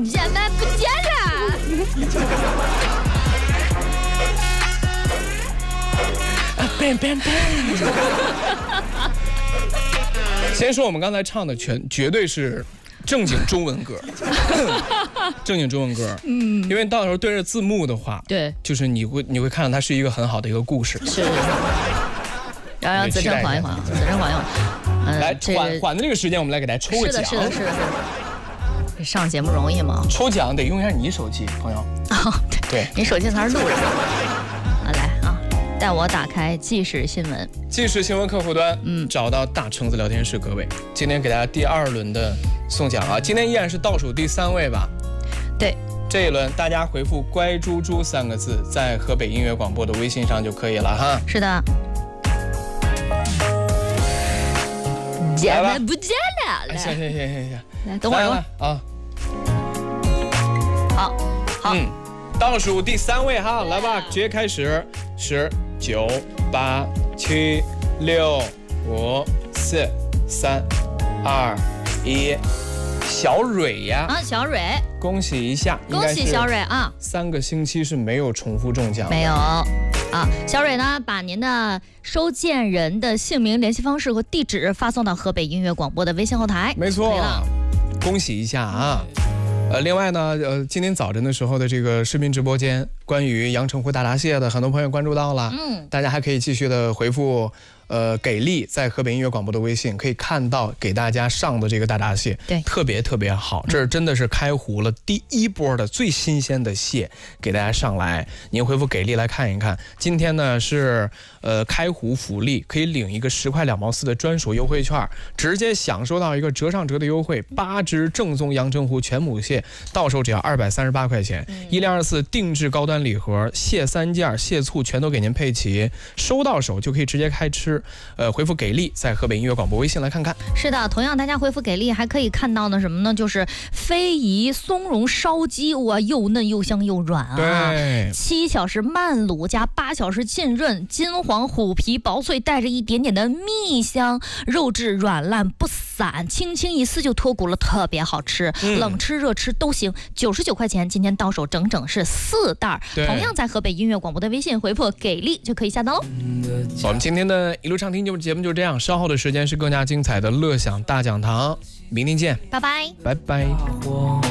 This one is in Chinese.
人们不见了。 先说我们刚才唱的绝对是正经中文歌，正经中文歌。因为到时候对着字幕的话， 对， 就是你会看到它是一个很好的一个故事。 是。然后让子珍缓一缓，子珍缓一缓。 来缓的这个时间，我们来给大家抽个奖。 是的。上节目容易吗？ 抽奖得用一下你手机，朋友。 哦， 对， 你手机在那儿录着。来啊，带我打开即时新闻。 即时新闻客户端，找到大橙子聊天室，各位，今天给大家第2轮的送奖啊！今天依然是倒数第3位吧？ 对， 这一轮大家回复"乖猪猪"3个字，在河北音乐广播的微信上就可以了哈。 是的。见了不见了， 行， 来，等会儿啊。 好， 倒数第3位哈，来吧，直接开始，10、9、8、7、6、5、4、3、2、1，小蕊呀！ 啊，小蕊， 恭喜一下， 恭喜小蕊啊 ！3个星期是没有重复中奖， 没有啊。小蕊呢，把您的收件人的姓名、联系方式和地址发送到河北音乐广播的微信后台。 没错，恭喜一下啊！另外呢，今天早晨的时候的这个视频直播间，关于阳澄湖大闸蟹的，很多朋友关注到了，大家还可以继续的回复。给力在河北音乐广播的微信可以看到给大家上的这个大闸蟹， 对， 特别好，这真的是开湖了第1波的最新鲜的蟹给大家上来，您回复给力来看一看。今天呢是开湖福利，可以领一个10块2毛4的专属优惠券，直接享受到一个折上折的优惠，8只正宗阳澄湖全母蟹到手只要238块钱，1024定制高端礼盒，蟹3件，蟹醋全都给您配齐，收到手就可以直接开吃。回复给力，在河北音乐广播微信来看看。 是的，同样大家回复给力还可以看到呢什么呢？就是非遗松茸烧鸡，哇，又嫩又香又软啊！ 对 ，7小时慢卤加8小时浸润，金黄虎皮薄脆，带着一点点的蜜香，肉质软烂不散，轻轻一撕就脱骨了，特别好吃，冷吃热吃都行。99块钱，今天到手整整是4袋。同样在河北音乐广播的微信回复给力就可以下单喽。 我们今天的一路畅听节目就这样，稍后的时间是更加精彩的乐享大讲堂，明天见， 拜拜， 拜拜。